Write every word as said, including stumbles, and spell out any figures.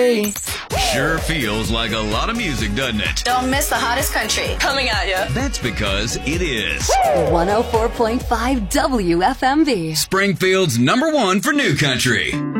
Sure feels like a lot of music, doesn't it? Don't miss the hottest country coming at you. That's because it is one oh four point five W F M V, Springfield's number one for new country.